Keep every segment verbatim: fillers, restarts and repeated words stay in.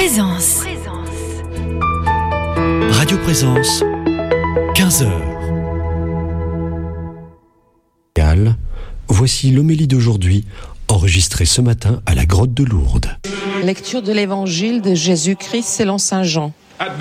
Présence. Radio Présence, quinze heures. Voici l'homélie d'aujourd'hui, enregistrée ce matin à la grotte de Lourdes. Lecture de l'évangile de Jésus-Christ selon saint Jean.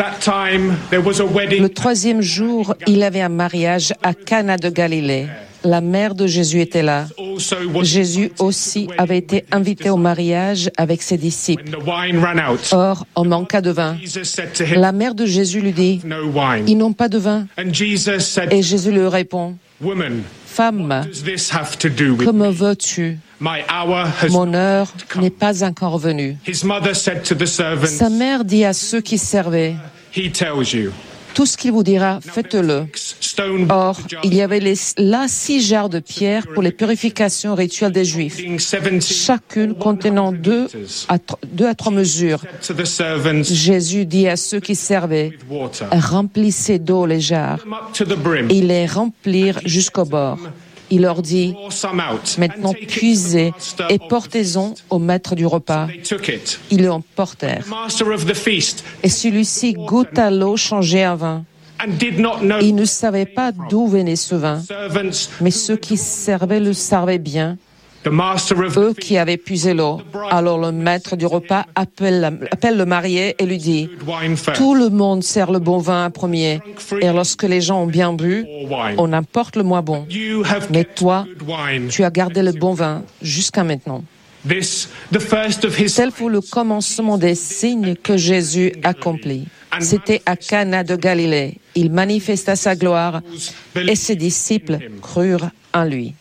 Le troisième jour, il y avait un mariage à Cana de Galilée. La mère de Jésus était là. Jésus aussi avait été invité au mariage avec ses disciples. Or, on manqua de vin. La mère de Jésus lui dit, « Ils n'ont pas de vin. » Et Jésus lui répond, « Femme, que me veux-tu ? Mon heure n'est pas encore venue. » Sa mère dit à ceux qui servaient, « Tout ce qu'il vous dira, faites-le. » Or, il y avait les, là six jarres de pierre pour les purifications rituelles des Juifs, chacune contenant deux à, deux à trois mesures. Jésus dit à ceux qui servaient, « Remplissez d'eau les jarres. » Et ils les remplirent jusqu'au bord. Il leur dit, « Maintenant puisez et portez-en au maître du repas. » Ils l'emportèrent. Et celui-ci goûta l'eau changée en vin. Il ne savait pas d'où venait ce vin, mais ceux qui servaient le savaient bien, eux qui avaient puisé l'eau. Alors le maître du repas appelle, appelle le marié et lui dit, « Tout le monde sert le bon vin en premier, et lorsque les gens ont bien bu, on importe le moins bon. Mais toi, tu as gardé le bon vin jusqu'à maintenant. » Tel fut le commencement des signes que Jésus accomplit. C'était à Cana de Galilée. Il manifesta sa gloire et ses disciples crurent en lui.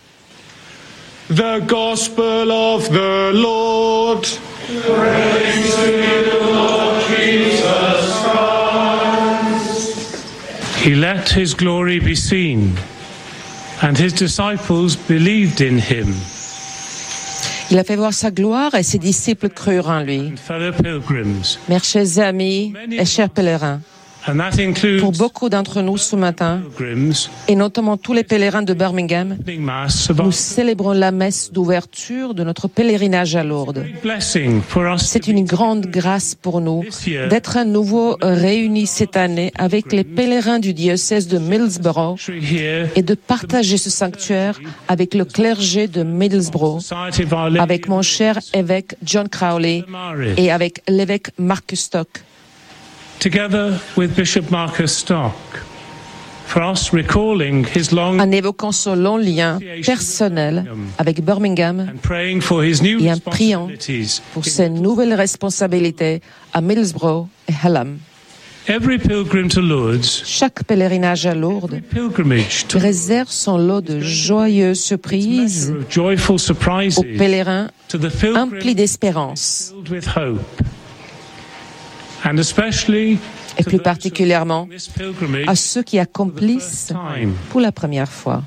The Gospel of the Lord. Praise to you, Lord Jesus Christ. He let his glory be seen, and his disciples believed in him. Il a fait voir sa gloire et ses disciples crurent en lui. Mes chers amis et chers pèlerins, pour beaucoup d'entre nous ce matin, et notamment tous les pèlerins de Birmingham, nous célébrons la messe d'ouverture de notre pèlerinage à Lourdes. C'est une grande grâce pour nous d'être à nouveau réunis cette année avec les pèlerins du diocèse de Middlesbrough et de partager ce sanctuaire avec le clergé de Middlesbrough, avec mon cher évêque John Crowley et avec l'évêque Marcus Stock. Together with Bishop Marcus Stock, for us recalling his long en évoquant son long lien personnel avec Birmingham et en priant pour ses nouvelles responsabilités à Middlesbrough et Hallam. Every pilgrim to Lourdes, chaque pèlerinage à Lourdes réserve son lot de joyeuses surprises aux pèlerins emplis d'espérance. Et plus particulièrement à ceux qui accomplissent pour la première fois.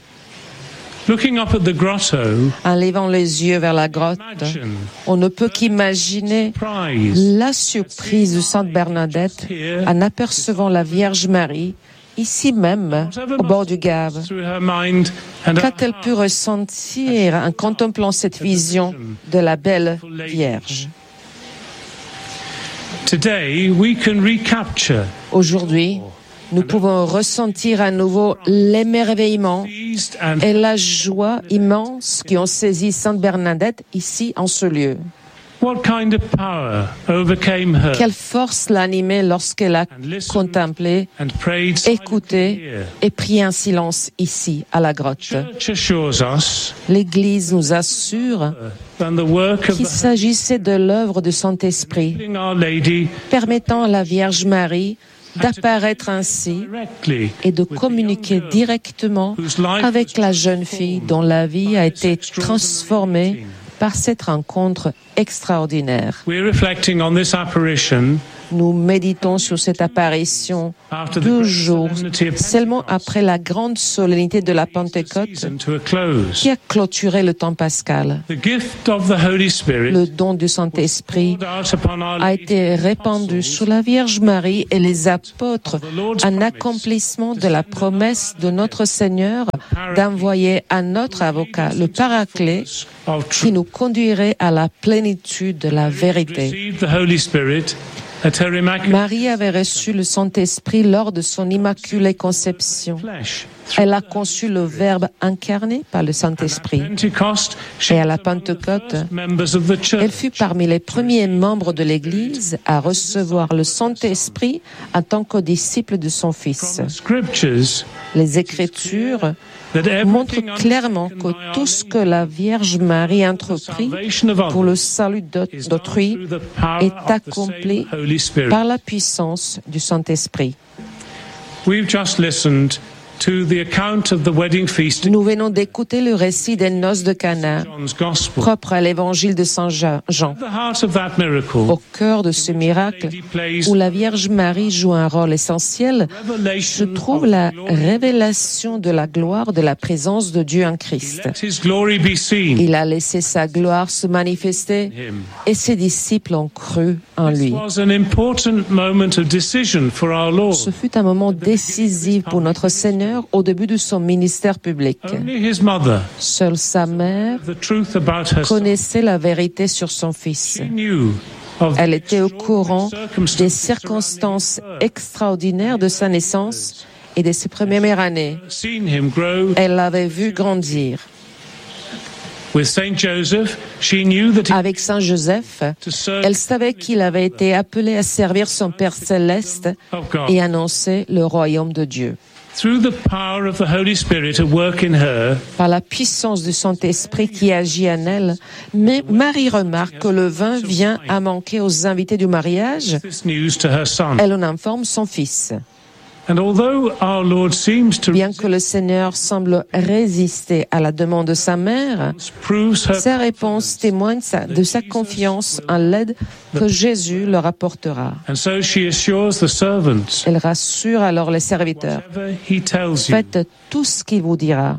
En levant les yeux vers la grotte, on ne peut qu'imaginer la surprise de Sainte Bernadette en apercevant la Vierge Marie, ici même, au bord du Gave. Qu'a-t-elle pu ressentir en contemplant cette vision de la belle Vierge? Aujourd'hui, nous pouvons ressentir à nouveau l'émerveillement et la joie immense qui ont saisi Sainte Bernadette ici en ce lieu. Quelle force l'animait lorsqu'elle a contemplé, écouté et prié en silence ici à la grotte. L'Église nous assure qu'il s'agissait de l'œuvre de Saint-Esprit, permettant à la Vierge Marie d'apparaître ainsi et de communiquer directement avec la jeune fille dont la vie a été transformée par cette rencontre extraordinaire. Nous méditons sur cette apparition deux jours, seulement après la grande solennité de la Pentecôte qui a clôturé le temps pascal. Le don du Saint-Esprit a été répandu sur la Vierge Marie et les apôtres en accomplissement de la promesse de notre Seigneur d'envoyer un autre avocat, le Paraclet, qui nous conduirait à la plénitude de la vérité. Marie avait reçu le Saint-Esprit lors de son immaculée conception. Elle a conçu le Verbe incarné par le Saint-Esprit. Et à la Pentecôte, elle fut parmi les premiers membres de l'Église à recevoir le Saint-Esprit en tant que disciple de son Fils. Les Écritures montrent clairement que tout ce que la Vierge Marie entreprit pour le salut d'autrui est accompli par la puissance du Saint-Esprit. Nous venons d'écouter le récit des noces de Cana, propre à l'évangile de Saint Jean. Au cœur de ce miracle, où la Vierge Marie joue un rôle essentiel, se trouve la révélation de la gloire de la présence de Dieu en Christ. Il a laissé sa gloire se manifester et ses disciples ont cru en lui. Ce fut un moment décisif pour notre Seigneur au début de son ministère public. Seule sa mère connaissait la vérité sur son fils. Elle était au courant des circonstances extraordinaires de sa naissance et de ses premières années. Elle l'avait vu grandir. Avec Saint Joseph, elle savait qu'il avait été appelé à servir son Père céleste et annoncer le royaume de Dieu. Par la puissance du Saint-Esprit qui agit en elle, mais Marie remarque que le vin vient à manquer aux invités du mariage. Elle en informe son fils. Bien que le Seigneur semble résister à la demande de sa mère, sa réponse témoigne de sa confiance en l'aide que Jésus leur apportera. Elle rassure alors les serviteurs. Faites tout ce qu'il vous dira.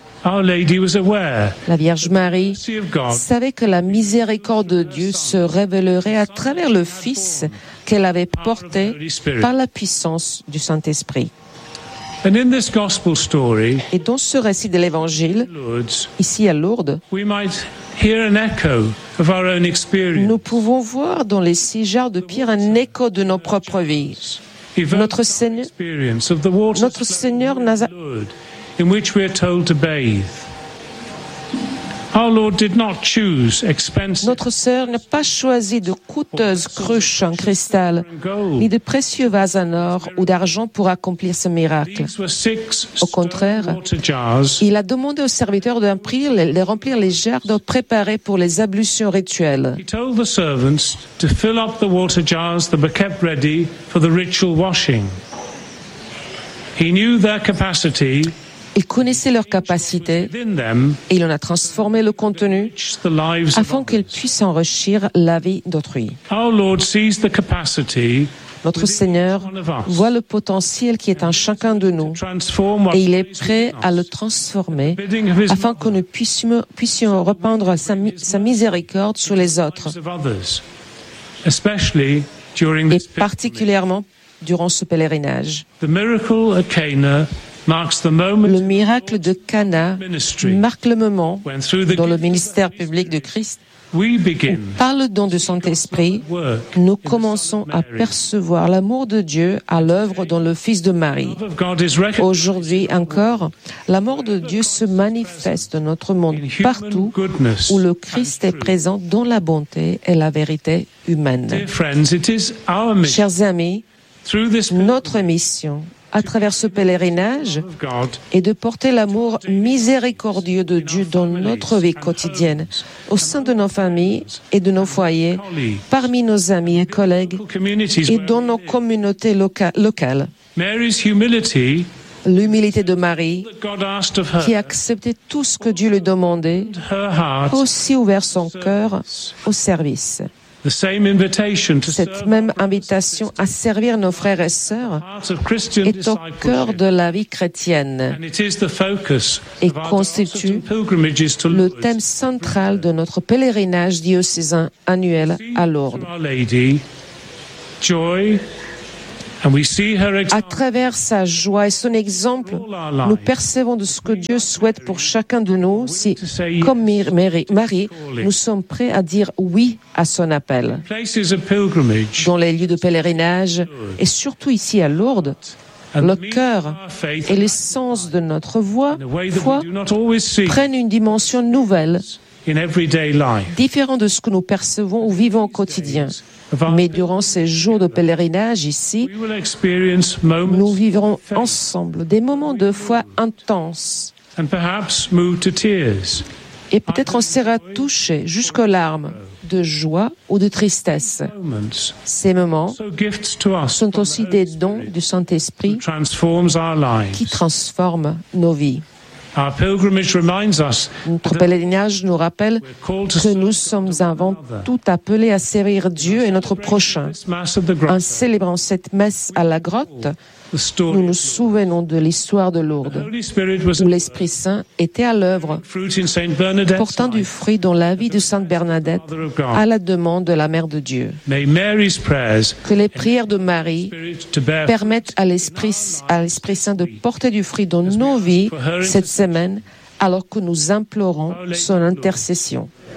La Vierge Marie savait que la miséricorde de Dieu se révélerait à travers le Fils qu'elle avait porté par la puissance du Saint-Esprit. Et dans ce récit de l'Évangile, ici à Lourdes, nous pouvons voir dans les six jarres de pierre un écho de nos propres vies. Notre Seigneur, notre Seigneur n'a in which we are told to bathe. Our Lord did not choose expensive. Notre Sœur n'a pas choisi de coûteuses cruches en cristal, ni de précieux vases en or ou d'argent pour accomplir ce miracle. Au contraire, il a demandé aux serviteurs de remplir les, de remplir les jarres d'eau préparées pour les ablutions rituelles. He told the servants to fill up the water jars that were kept ready for the ritual washing. He knew their capacity. Il connaissait leur capacité et il en a transformé le contenu afin qu'ils puissent enrichir la vie d'autrui. Notre Seigneur voit le potentiel qui est en chacun de nous et il est prêt à le transformer afin que nous puissions, puissions répandre sa, sa miséricorde sur les autres, et particulièrement durant ce pèlerinage. Le miracle de Cana marque le moment dans le ministère public de Christ où, par le don du Saint-Esprit, nous commençons à percevoir l'amour de Dieu à l'œuvre dans le Fils de Marie. Aujourd'hui encore, l'amour de Dieu se manifeste dans notre monde partout où le Christ est présent dans la bonté et la vérité humaine. Chers amis, notre mission à travers ce pèlerinage est de porter l'amour miséricordieux de Dieu dans notre vie quotidienne, au sein de nos familles et de nos foyers, parmi nos amis et collègues et dans nos communautés loca- locales. L'humilité de Marie, qui a accepté tout ce que Dieu lui demandait, a aussi ouvert son cœur au service. Cette même invitation à servir nos frères et sœurs est au cœur de la vie chrétienne et constitue le thème central de notre pèlerinage diocésain annuel à Lourdes. À travers sa joie et son exemple, nous percevons de ce que Dieu souhaite pour chacun de nous si, comme Marie, nous sommes prêts à dire oui à son appel. Dans les lieux de pèlerinage, et surtout ici à Lourdes, le cœur et l'essence de notre voix, foi prennent une dimension nouvelle, différente de ce que nous percevons ou vivons au quotidien. Mais durant ces jours de pèlerinage ici, nous vivrons ensemble des moments de foi intenses. Et peut-être on sera touché jusqu'aux larmes de joie ou de tristesse. Ces moments sont aussi des dons du Saint-Esprit qui transforment nos vies. Notre pèlerinage nous rappelle que nous sommes avant tout appelés à servir Dieu et notre prochain. En célébrant cette messe à la grotte, nous nous souvenons de l'histoire de Lourdes, où l'Esprit Saint était à l'œuvre, portant du fruit dans la vie de Sainte Bernadette à la demande de la Mère de Dieu. Que les prières de Marie permettent à l'Esprit, à l'Esprit Saint de porter du fruit dans nos vies cette semaine, alors que nous implorons son intercession.